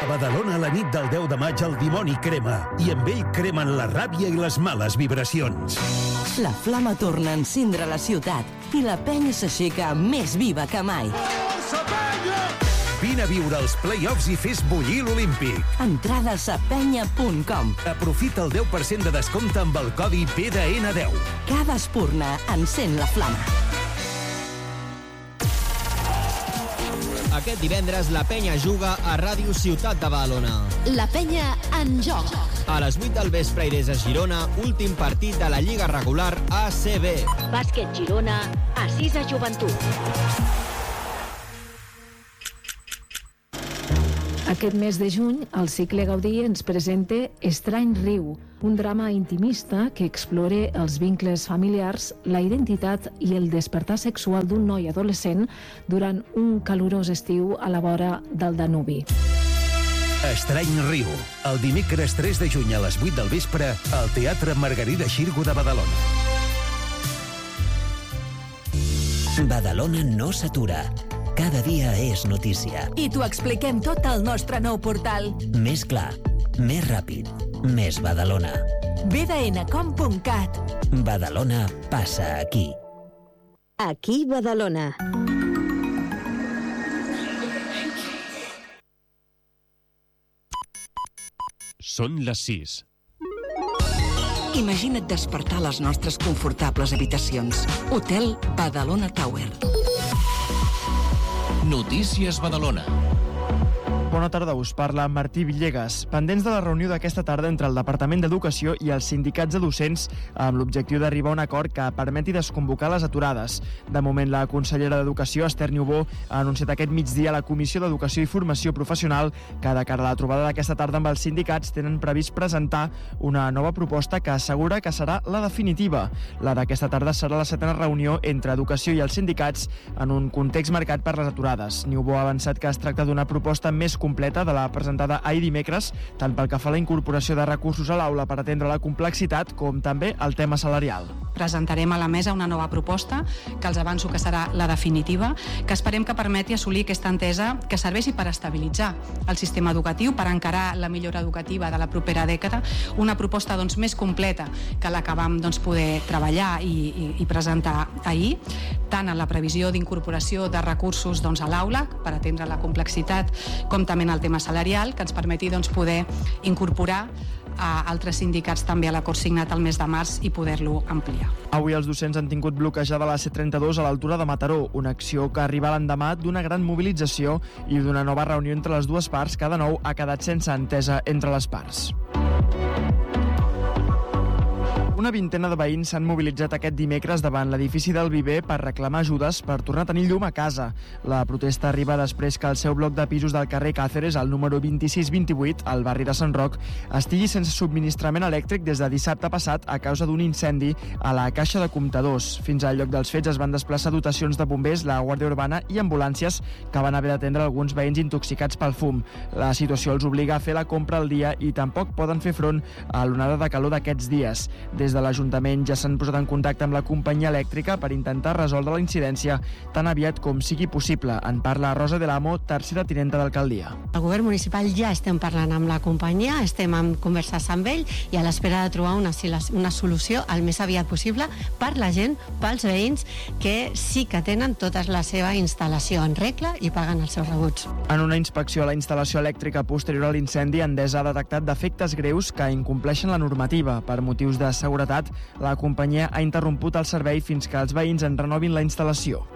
A Badalona, la nit del 10 de maig, el dimoni crema, i amb ell cremen la ràbia i les males vibracions. La flama torna a encendre la ciutat i la penya s'aixeca més viva que mai. Força, penya! Vine a viure els play-offs i fes bullir l'Olímpic. Entrades a penya.com. Aprofita el 10% de descompte amb el codi PDN10. Cada espurna encén la flama. Aquest divendres la penya juga a Ràdio Ciutat de Badalona. La penya en joc. A les 8 del vespre irés a Girona, últim partit de la Lliga regular ACB. Bàsquet Girona, Assisa Joventut. Aquest mes de juny, el cicle Gaudí ens presenta Estrany Riu, un drama intimista que explora els vincles familiars, la identitat i el despertar sexual d'un noi adolescent durant un calorós estiu a la vora del Danubi. Estrany Riu, el dimecres 3 de juny a les 8 del vespre al Teatre Margarida Xirgu de Badalona. Badalona no s'atura. Cada dia és notícia. I t'ho expliquem tot al nostre nou portal. Més clar, més ràpid, més Badalona. bdncom.cat. Badalona passa aquí. Aquí Badalona. Són les 6. Imagina't despertar a les nostres confortables habitacions. Hotel Badalona Tower. Notícies Badalona. Bona tarda, us parla Martí Villegas. Pendents de la reunió d'aquesta tarda entre el Departament d'Educació i els sindicats de docents amb l'objectiu d'arribar a un acord que permeti desconvocar les aturades. De moment, la consellera d'Educació, Esther Niubó, ha anunciat aquest migdia a la Comissió d'Educació i Formació Professional que de cara a la trobada d'aquesta tarda amb els sindicats tenen previst presentar una nova proposta que assegura que serà la definitiva. La d'aquesta tarda serà la 7a reunió entre Educació i els sindicats en un context marcat per les aturades. Niubó ha avançat que es tracta d'una proposta més completa de la presentada ahir dimecres, tant pel que fa a la incorporació de recursos a l'aula per atendre la complexitat, com també el tema salarial. Presentarem a la mesa una nova proposta, que els avanço que serà la definitiva, que esperem que permeti assolir aquesta entesa que serveixi per estabilitzar el sistema educatiu, per encarar la millora educativa de la propera dècada, una proposta més completa que la que vam poder treballar i presentar ahir, tant en la previsió d'incorporació de recursos a l'aula per atendre la complexitat, com també en el tema salarial, que ens permeti poder incorporar a altres sindicats també a l'acord signat el mes de març i poder-lo ampliar. Avui els docents han tingut bloquejada la C32 a l'altura de Mataró, una acció que arriba l'endemà d'una gran mobilització i d'una nova reunió entre les dues parts que de nou ha quedat sense entesa entre les parts. Una vintena de veïns s'han mobilitzat aquest dimecres davant l'edifici del Viver per reclamar ajudes per tornar a tenir llum a casa. La protesta arriba després que el seu bloc de pisos del carrer Càceres, al número 2628, al barri de Sant Roc, estigui sense subministrament elèctric des de dissabte passat a causa d'un incendi a la caixa de comptadors. Fins al lloc dels fets es van desplaçar dotacions de bombers, la Guàrdia Urbana i ambulàncies que van haver d'atendre alguns veïns intoxicats pel fum. La situació els obliga a fer la compra al dia i tampoc poden fer front a l'onada de calor d'aquests dies. Des de l'Ajuntament ja s'han posat en contacte amb la companyia elèctrica per intentar resoldre la incidència tan aviat com sigui possible. En parla Rosa de l'Amo, tercera tinenta d'alcaldia. El govern municipal ja estem parlant amb la companyia, estem en converses amb ell i a l'espera de trobar una solució el més aviat possible per la gent, pels veïns que sí que tenen tota la seva instal·lació en regla i paguen els seus rebuts. En una inspecció a la instal·lació elèctrica posterior a l'incendi, Endesa ha detectat defectes greus que incompleixen la normativa. Per motius de seguretat, la companyia ha interromput el servei fins que els veïns en renovin la instal·lació.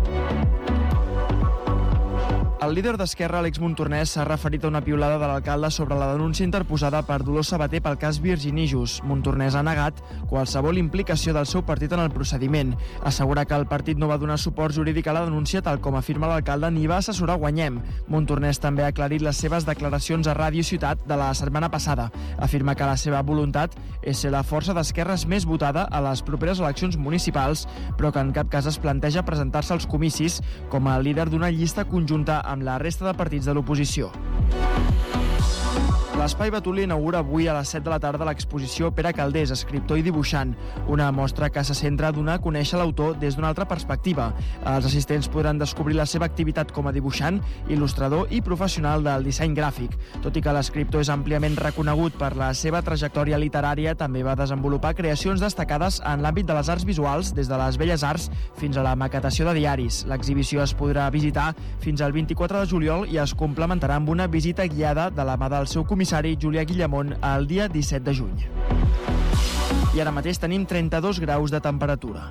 El líder d'Esquerra, Àlex Montornès, s'ha referit a una piulada de l'alcalde sobre la denúncia interposada per Dolors Sabater pel cas Virginijus. Montornès ha negat qualsevol implicació del seu partit en el procediment. Assegura que el partit no va donar suport jurídic a la denúncia, tal com afirma l'alcalde, ni va assessorar Guanyem. Montornès també ha aclarit les seves declaracions a Ràdio Ciutat de la setmana passada. Afirma que la seva voluntat és ser la força d'esquerres més votada a les properes eleccions municipals, però que en cap cas es planteja presentar-se als comicis com a líder d'una llista conjunta amb la resta de partits de l'oposició. L'Espai Betulí inaugura avui a les 7 de la tarda l'exposició Pere Calders, escriptor i dibuixant, una mostra que se centra a donar a conèixer l'autor des d'una altra perspectiva. Els assistents podran descobrir la seva activitat com a dibuixant, il·lustrador i professional del disseny gràfic. Tot i que l'escriptor és àmpliament reconegut per la seva trajectòria literària, també va desenvolupar creacions destacades en l'àmbit de les arts visuals, des de les belles arts fins a la maquetació de diaris. L'exhibició es podrà visitar fins al 24 de juliol i es complementarà amb una visita guiada de la mà del seu comissari Julià Guillamont el dia 17 de juny. I ara mateix tenim 32 graus de temperatura.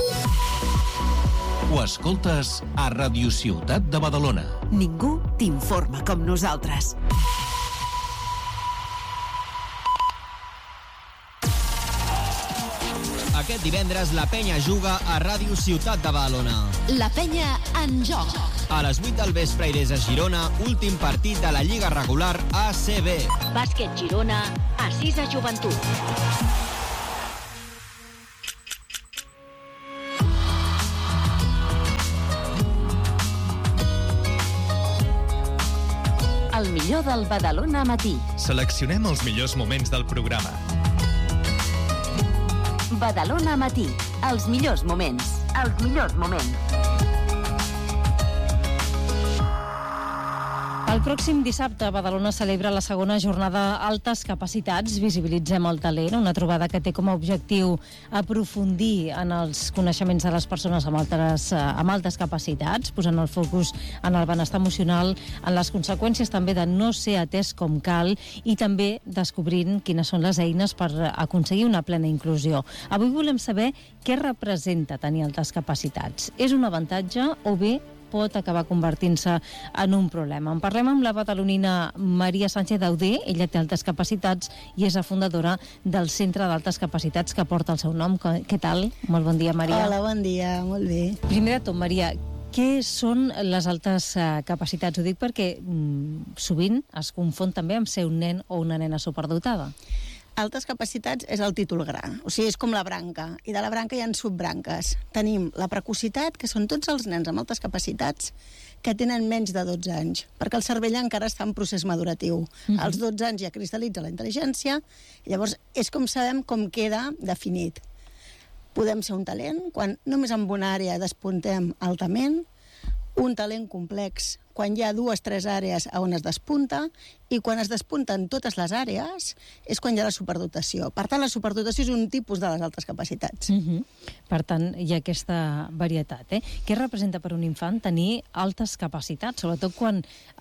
Ho escoltes a Radio Ciutat de Badalona. Ningú t'informa com nosaltres. Aquest divendres la penya juga a Ràdio Ciutat de Badalona. La penya en joc. A les 8 del vespre irés a Girona, últim partit de la Lliga Regular ACB. Bàsquet Girona, Assisa Joventut. El millor del Badalona matí. Seleccionem els millors moments del programa. Badalona matí. Els millors moments. Els millors moments. El pròxim dissabte, Badalona celebra la segona jornada Altes Capacitats. Visibilitzem el talent, una trobada que té com a objectiu aprofundir en els coneixements de les persones amb altes capacitats, posant el focus en el benestar emocional, en les conseqüències també de no ser atès com cal i també descobrint quines són les eines per aconseguir una plena inclusió. Avui volem saber què representa tenir altes capacitats. És un avantatge o bé pot acabar convertint-se en un problema. En parlem amb la badalonina Maria Sánchez Dauder. Ella té altes capacitats i és la fundadora del Centre d'Altes Capacitats que porta el seu nom. Què tal? Molt bon dia, Maria. Hola, bon dia, molt bé. Primer de tot, Maria, què són les altes capacitats? Ho dic perquè sovint es confon també amb ser un nen o una nena superdotada. Altes capacitats és el títol gran, o sigui, és com la branca, i de la branca hi ha subbranques. Tenim la precocitat, que són tots els nens amb altes capacitats que tenen menys de 12 anys, perquè el cervell encara està en procés maduratiu. Als 12 anys ja cristal·litza la intel·ligència, i llavors és com sabem com queda definit. Podem ser un talent, quan només en una àrea despuntem altament, un talent complex quan hi ha 2 o 3 àrees on es despunta, i quan es despunten totes les àrees és quan hi ha la superdotació. Per tant, la superdotació és un tipus de les altes capacitats. Per tant, hi ha aquesta varietat. Què representa per un infant tenir altes capacitats? Sobretot quan,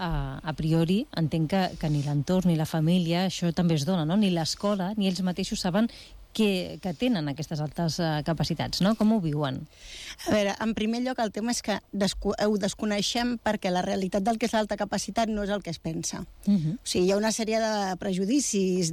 a priori, entenc que ni l'entorn ni la família això també es dona, no? Ni l'escola, ni ells mateixos saben que tenen aquestes altes capacitats, no? Com ho viuen? A veure, en primer lloc, el tema és que ho desconeixem perquè la realitat del que és l'alta capacitat no és el que es pensa. O sigui, hi ha una sèrie de prejudicis,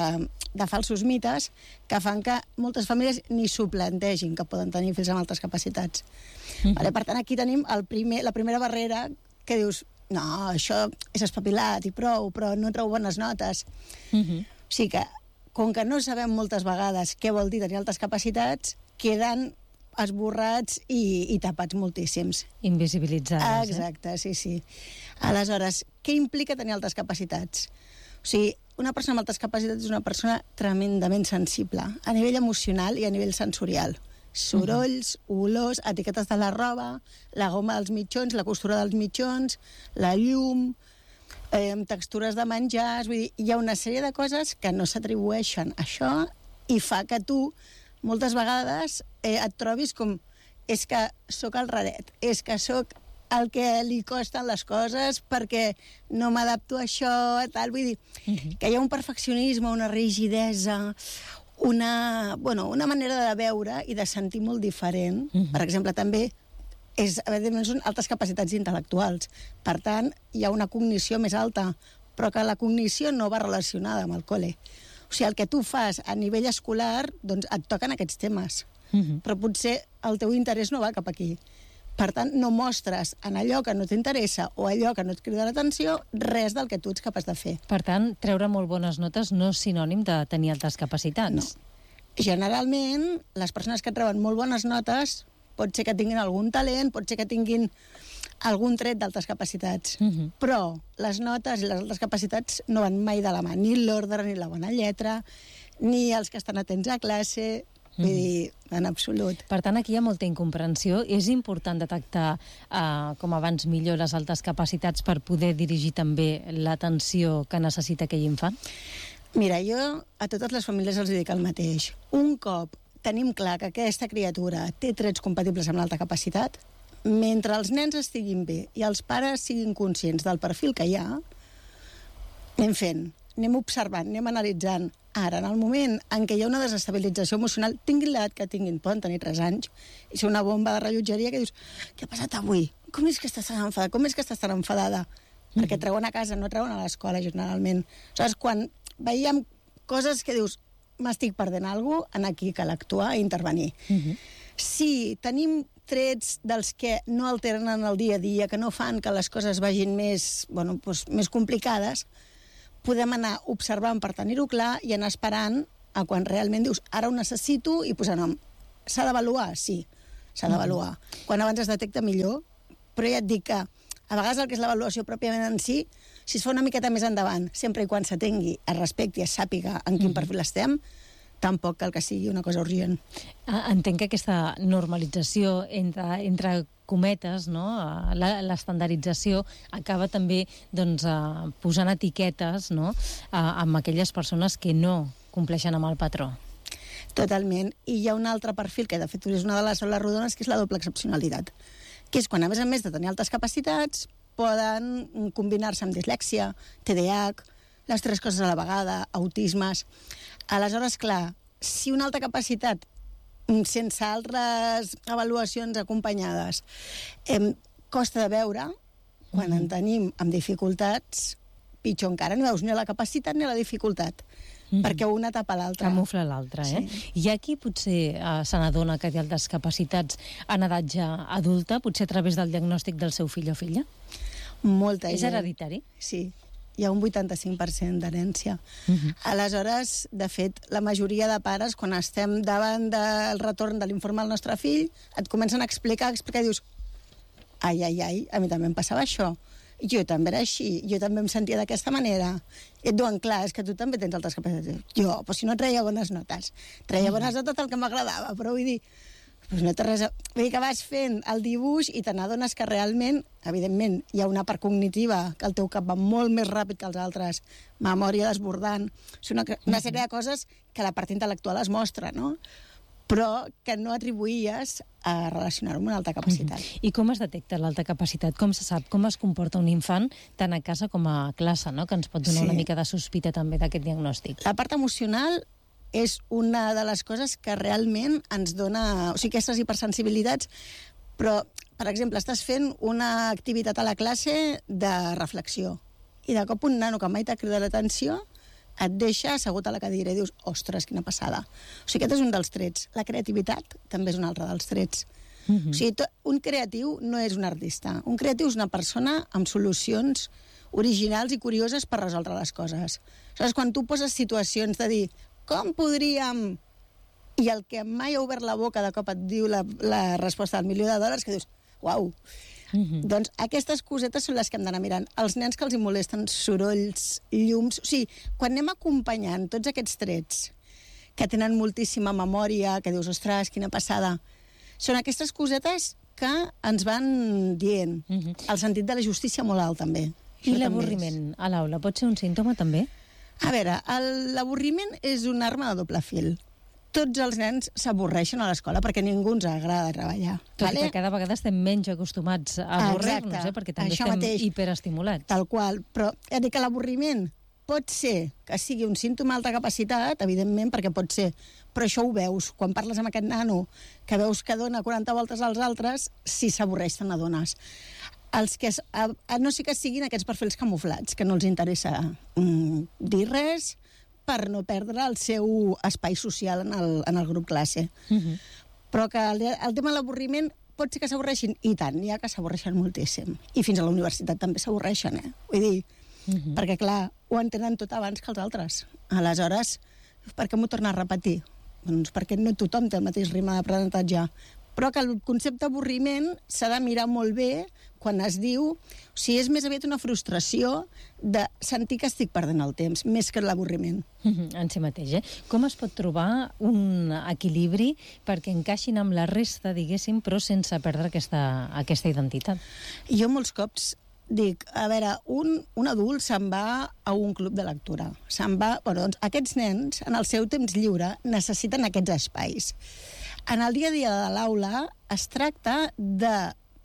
de falsos mites, que fan que moltes famílies ni s'ho plantegin que poden tenir fills amb altes capacitats. Per tant, aquí tenim la primera barrera que dius, no, això és espavilat i prou, però no treu bones notes. O sigui que com que no sabem moltes vegades què vol dir tenir altes capacitats, queden esborrats i tapats moltíssims. Invisibilitzades. Exacte, sí. Aleshores, què implica tenir altes capacitats? O sigui, una persona amb altes capacitats és una persona tremendament sensible, a nivell emocional i a nivell sensorial. Sorolls, olors, etiquetes de la roba, la goma dels mitjons, la costura dels mitjons, la llum, textures de menjars, vull dir, hi ha una sèrie de coses que no s'atribueixen a això i fa que tu, moltes vegades, et trobis com, és que sóc el raret, és que sóc el que li costen les coses perquè no m'adapto a això, tal, vull dir, que hi ha un perfeccionisme, una rigidesa, una manera de veure i de sentir molt diferent. Per exemple, també són altes capacitats intel·lectuals. Per tant, hi ha una cognició més alta, però que la cognició no va relacionada amb el col·le. O sigui, el que tu fas a nivell escolar, doncs et toquen aquests temes. Però potser el teu interès no va cap aquí. Per tant, no mostres en allò que no t'interessa o allò que no et crida l'atenció res del que tu ets capaç de fer. Per tant, treure molt bones notes no és sinònim de tenir altes capacitats. No. Generalment, les persones que treuen molt bones notes pot ser que tinguin algun talent, pot ser que tinguin algun tret d'altres capacitats. Però les notes i les altres capacitats no van mai de la mà, ni l'ordre, ni la bona lletra, ni els que estan atents a classe, vull dir, en absolut. Per tant, aquí hi ha molta incomprensió. És important detectar, com abans millor, les altes capacitats per poder dirigir també l'atenció que necessita aquell infant? Mira, jo a totes les famílies els dic el mateix. Un cop tenim clar que aquesta criatura té trets compatibles amb l'alta capacitat, mentre els nens estiguin bé i els pares siguin conscients del perfil que hi ha, anem fent, anem observant, anem analitzant. Ara, en el moment en què hi ha una desestabilització emocional, tinguin l'edat que tinguin, poden tenir 3 anys, i ser una bomba de rellotgeria que dius, què ha passat avui? Com és que estàs tan enfadada? Com és que estàs tan enfadada? Perquè treuen a casa, no treuen a l'escola, generalment. Aleshores, quan veiem coses que dius, m'estic perdent alguna cosa, aquí cal actuar i intervenir. Si tenim trets dels que no alteren en el dia a dia, que no fan que les coses vagin més complicades, podem anar observant per tenir-ho clar i anar esperant a quan realment dius, ara ho necessito i posar nom. S'ha d'avaluar? Sí, s'ha d'avaluar. Quan abans es detecta millor, però ja et dic que a vegades el que és l'avaluació pròpiament en si, si es fa una miqueta més endavant, sempre i quan s'atengui, es respecti, es sàpiga en quin perfil estem, tampoc cal que sigui una cosa urgent. Entenc que aquesta normalització entre cometes, no? L'estandardització acaba també posant etiquetes, no? Amb aquelles persones que no compleixen amb el patró. Totalment. I hi ha un altre perfil, que de fet és una de les aules rodones, que és la doble excepcionalitat, que és quan, a més de tenir altes capacitats, poden combinar-se amb dislèxia, TDAH, les 3 coses a la vegada, autismes. Aleshores, clar, si una alta capacitat sense altres avaluacions acompanyades costa de veure, quan en tenim amb dificultats, pitjor encara, no veus ni la capacitat ni la dificultat, perquè una tapa l'altra. Camufla l'altra, eh? Sí. Hi ha qui potser se n'adona que té altes capacitats en edat ja adulta, potser a través del diagnòstic del seu fill o filla? Molta gent. És hereditari? Sí. Hi ha un 85% d'herència. Aleshores, de fet, la majoria de pares, quan estem davant del retorn de l'informe al nostre fill, et comencen a explicar i dius, ai, a mi també em passava això. Jo també era així, jo també em sentia d'aquesta manera. I et diuen, clar, és que tu també tens altres capacitats. Jo, però si no treia bones notes. Treia bones notes el que m'agradava, però vull dir, no té res vull dir que vas fent el dibuix i te n'adones que realment, evidentment, hi ha una part cognitiva, que el teu cap va molt més ràpid que els altres, memòria desbordant, és una sèrie de coses que la part intel·lectual es mostra, no? Però que no atribuïes a relacionar-ho amb una alta capacitat. I com es detecta l'alta capacitat? Com se sap? Com es comporta un infant tant a casa com a classe, no? Que ens pot donar una mica de sospita també d'aquest diagnòstic. La part emocional és una de les coses que realment ens dona... O sigui, aquestes hipersensibilitats, però, per exemple, estàs fent una activitat a la classe de reflexió i de cop un nano que mai t'ha cridat l'atenció et deixa assegut a la cadira i dius, ostres, quina passada. O sigui, aquest és un dels trets. La creativitat també és un altre dels trets. O sigui, un creatiu no és un artista. Un creatiu és una persona amb solucions originals i curioses per resoldre les coses. Aleshores, quan tu poses situacions de dir, com podríem... I el que mai ha obert la boca de cop et diu la resposta del $1.000.000, que dius, uau. Doncs aquestes cosetes són les que hem d'anar mirant. Els nens que els hi molesten sorolls, llums... O sigui, quan anem acompanyant tots aquests trets que tenen moltíssima memòria, que dius, ostres, quina passada, són aquestes cosetes que ens van dient. El sentit de la justícia molt alt, també. I l'avorriment a l'aula pot ser un símptoma, també? A veure, l'avorriment és una arma de doble fil. Tots els nens s'avorreixen a l'escola perquè ningú ens agrada treballar. Tot i que cada vegada estem menys acostumats a avorrir-nos, perquè també estem hiperestimulats. Tal qual, però he dit que l'avorriment pot ser que sigui un símptoma d'alta capacitat, evidentment, perquè pot ser, però això ho veus. Quan parles amb aquest nano que veus que dona 40 voltes als altres, si s'avorreix te n'adones. Els que no sé que siguin aquests perfils camuflats, que no els interessa dir res, per no perdre el seu espai social en el grup classe. Però que el tema de l'avorriment pot ser que s'avorreixin, i tant, n'hi ha que s'avorreixen moltíssim. I fins a la universitat també s'avorreixen, Vull dir, perquè clar, ho entenen tot abans que els altres. Aleshores, per què m'ho torna a repetir? Doncs perquè no tothom té el mateix ritme d'aprenentatge. Però que el concepte avorriment s'ha de mirar molt bé quan es diu... O sigui, és més aviat una frustració de sentir que estic perdent el temps, més que l'avorriment. En si mateix, Com es pot trobar un equilibri perquè encaixin amb la resta, diguéssim, però sense perdre aquesta identitat? Jo molts cops dic, a veure, un adult se'n va a un club de lectura. Doncs aquests nens, en el seu temps lliure, necessiten aquests espais. En el dia a dia de l'aula es tracta de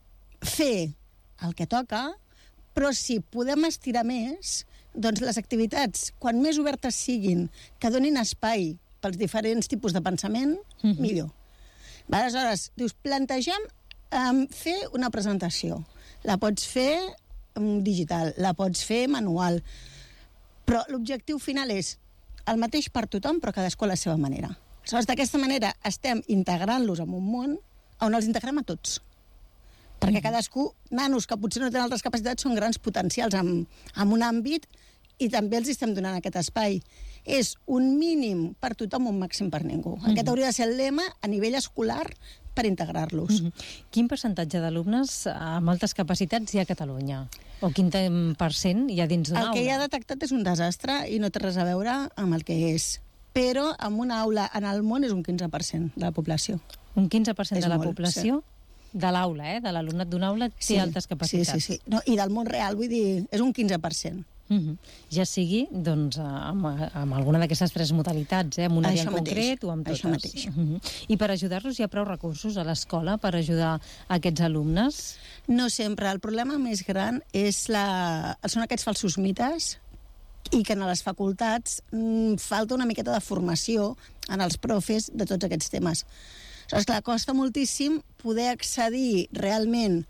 fer el que toca, però si podem estirar més, doncs les activitats, quan més obertes siguin, que donin espai pels diferents tipus de pensament, millor. Aleshores, dius, plantegem fer una presentació. La pots fer digital, la pots fer manual, però l'objectiu final és el mateix per tothom, però cadascú a la seva manera. Aleshores, d'aquesta manera estem integrant-los en un món on els integrem a tots. Perquè cadascú, nanos que potser no tenen altres capacitats, són grans potencials en un àmbit i també els estem donant aquest espai. És un mínim per tothom, un màxim per ningú. Aquest hauria de ser el lema a nivell escolar per integrar-los. Quin percentatge d'alumnes amb altes capacitats hi ha a Catalunya? O quin % hi ha dins d'una aula? El que hi ha detectat és un desastre i no té res a veure amb el que és. Però en una aula en el món és un 15% de la població. Un 15% de la població? De l'aula, de l'alumnat d'una aula té altes capacitats. Sí. No, i del món real, vull dir, és un 15%. Ja sigui, doncs, amb alguna d'aquestes 3 modalitats, amb una àrea en concret o amb totes. Això mateix. I per ajudar-los hi ha prou recursos a l'escola per ajudar aquests alumnes? No sempre. El problema més gran són aquests falsos mites i que en les facultats falta una miqueta de formació en els profes de tots aquests temes. Aleshores, clar, costa moltíssim poder accedir realment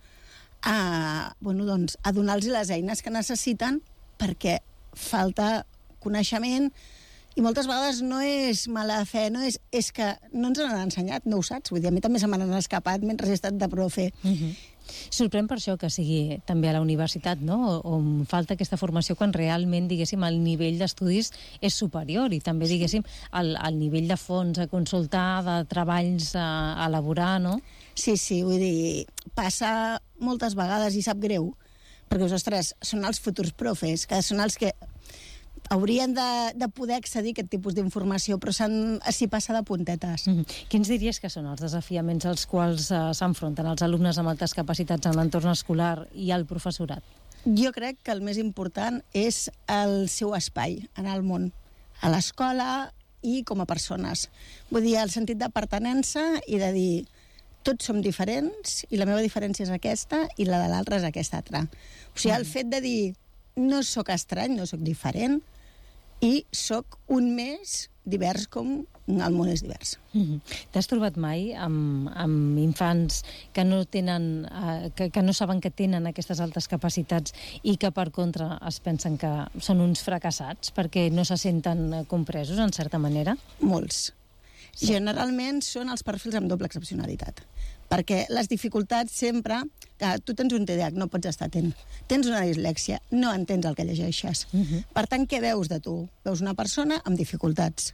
a donar-los les eines que necessiten perquè falta coneixement i moltes vegades no és mala fe, és que no ens han ensenyat, no ho saps. Vull dir, a mi també se m'han escapat mentre he estat de profe. Sorprèn per això que sigui també a la universitat, no? On falta aquesta formació quan realment, diguéssim, el nivell d'estudis és superior i també, diguéssim, el nivell de fons a consultar, de treballs a elaborar, no? Sí, vull dir, passa moltes vegades i sap greu, perquè, ostres, són els futurs profes, que són els que haurien de poder accedir a aquest tipus d'informació, però s'hi passa de puntetes. Quins diries que són els desafiaments als quals s'enfronten els alumnes amb altes capacitats en l'entorn escolar i el professorat? Jo crec que el més important és el seu espai en el món, a l'escola i com a persones. Vull dir, el sentit de pertinença i de dir tots som diferents i la meva diferència és aquesta i la de l'altra és aquesta altra. O sigui, el fet de dir no sóc estrany, no sóc diferent i sóc un més divers com el món és divers. T'has trobat mai amb infants que no tenen, que no saben que tenen aquestes altes capacitats i que per contra es pensen que són uns fracassats perquè no se senten compresos en certa manera? Molts. Generalment són els perfils amb doble excepcionalitat. Perquè les dificultats sempre... Tu tens un TDAH, no pots estar atent. Tens una dislèxia, no entens el que llegeixes. Per tant, què veus de tu? Veus una persona amb dificultats.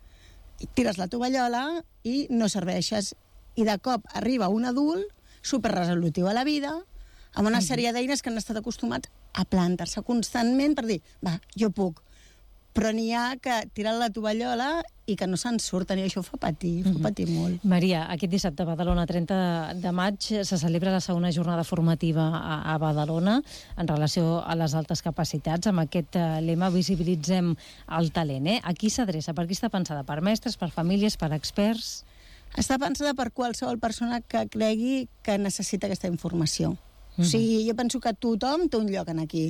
Tires la tovallola i no serveixes. I de cop arriba un adult superresolutiu a la vida, amb una sèrie d'eines que han estat acostumats a plantar-se constantment per dir, va, jo puc. Però n'hi ha que tiren la tovallola i que no se'n surten, i això fa patir molt. Maria, aquest dissabte a Badalona, 30 de maig, se celebra la segona jornada formativa a Badalona en relació a les altes capacitats. Amb aquest lema visibilitzem el talent. A qui s'adreça? Per qui està pensada? Per mestres, per famílies, per experts? Està pensada per qualsevol persona que cregui que necessita aquesta informació. O sigui, jo penso que tothom té un lloc aquí.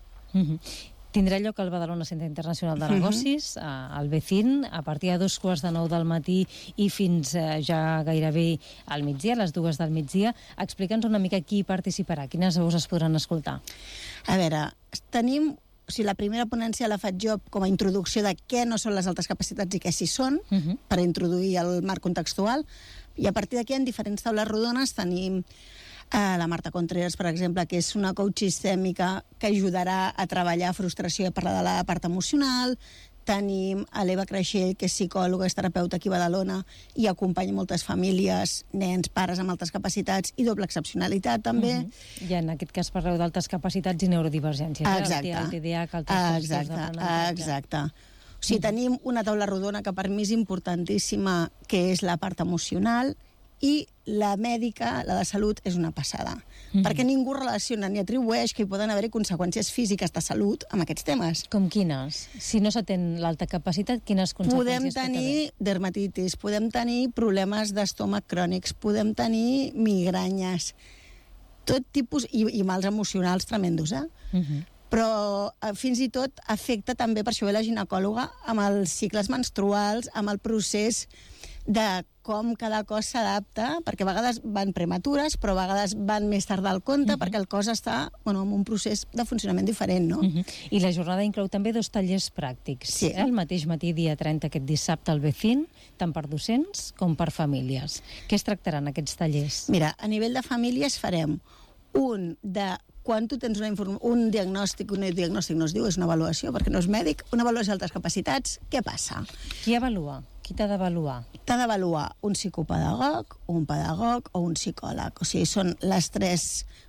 Tindrà lloc al Badalona Centre Internacional de Negocis, al Becín, a partir de 2:45 del matí i fins ja gairebé al migdia, a les 2 del migdia. Explica'ns una mica qui participarà, quines veus es podran escoltar. A veure, tenim... O sigui, la primera ponència la faig jo com a introducció de què no són les altes capacitats i què sí són, per introduir el marc contextual. I a partir d'aquí, en diferents taules rodones, tenim la Marta Contreras, per exemple, que és una coach sistèmica que ajudarà a treballar frustració i a parlar de la part emocional. Tenim a l'Eva Creixell, que és psicòloga, és terapeuta aquí a Badalona, i acompanya moltes famílies, nens, pares amb altes capacitats i doble excepcionalitat, també. I en aquest cas parleu d'altes capacitats i neurodivergències. Exacte. El TDAH, el trastorn d'aprenentatge. Exacte. O sigui, tenim una taula rodona que per mi és importantíssima, que és la part emocional, i la mèdica, la de salut, és una passada. Perquè ningú relaciona ni atribueix que hi poden haver conseqüències físiques de salut amb aquests temes. Com quines? Si no s'atén l'alta capacitat, quines conseqüències Podem tenir dermatitis, podem tenir problemes d'estómac crònics, podem tenir migranyes, tot tipus, i mals emocionals tremendos, però fins i tot afecta també, per això ve la ginecòloga, amb els cicles menstruals, amb el procés de com cada cos s'adapta, perquè a vegades van prematures, però a vegades van més tard del compte, perquè el cos està en un procés de funcionament diferent, no? I la jornada inclou també 2 tallers pràctics. Sí. El mateix matí, dia 30, aquest dissabte, al BECIN, tant per docents com per famílies. Què es tractaran aquests tallers? Mira, a nivell de famílies farem un de quan tu tens un diagnòstic no es diu, és una avaluació, perquè no és mèdic, una avaluació d'altes capacitats, què passa? Qui avalua? Qui t'ha d'avaluar? T'ha d'avaluar un psicopedagog, un pedagog o un psicòleg. O sigui, són les 3